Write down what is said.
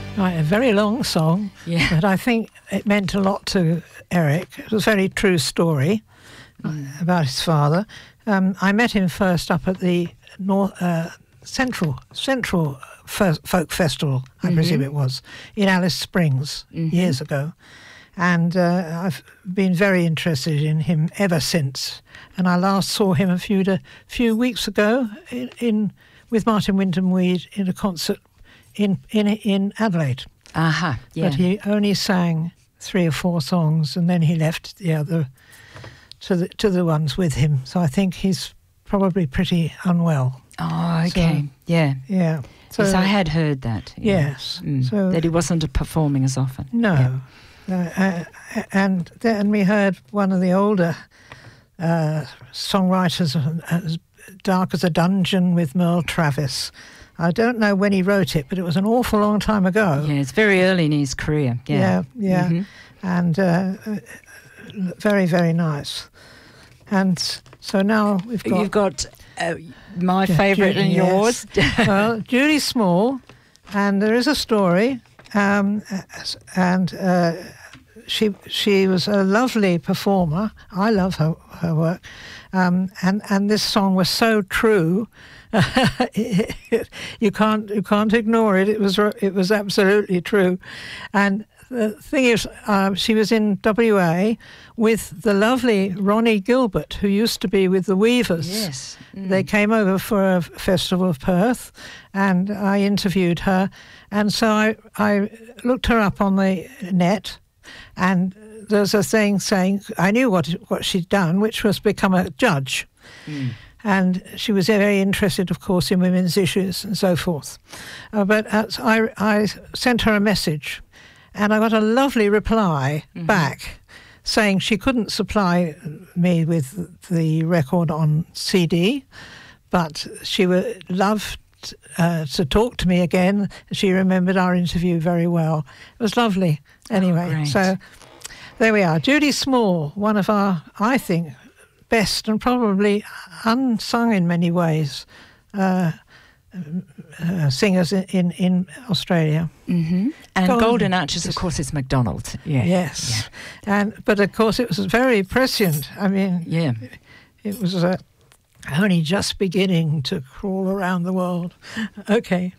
Right, a very long song, but I think it meant a lot to Eric. It was a very true story about his father. I met him first up at the Central Folk Festival, I presume it was, in Alice Springs years ago. And I've been very interested in him ever since. And I last saw him a few weeks ago with Martin Wyndham-Reid in a concert in Adelaide. But he only sang 3 or 4 songs, and then he left the other to the ones with him. So I think he's probably pretty unwell. Oh, okay. So, yeah. So, yes, I had heard that. Yes. So that he wasn't performing as often. No. And then we heard one of the older songwriters, As Dark as a Dungeon, with Merle Travis. I don't know when he wrote it, but it was an awful long time ago. Yeah, it's very early in his career. Yeah. And very, very nice. And so now you've got my favourite and yours. Well, Judy Small, and there is a story, and she was a lovely performer. I love her work, and this song was so true. You can't ignore it. It was absolutely true. And the thing is, she was in WA with the lovely Ronnie Gilbert, who used to be with the Weavers. Yes. They came over for a festival of Perth, and I interviewed her. And so I looked her up on the net, and there's a thing saying I knew what she'd done, which was become a judge. And she was very interested, of course, in women's issues and so forth. But I sent her a message, and I got a lovely reply back saying she couldn't supply me with the record on CD, but she would love to talk to me again. She remembered our interview very well. It was lovely. Anyway, so there we are. Judy Small, one of our, I think, best and probably unsung in many ways singers in Australia. And Golden Arches, of course, is MacDonald. Yes. But of course it was very prescient. I mean, it was only just beginning to crawl around the world. Okay.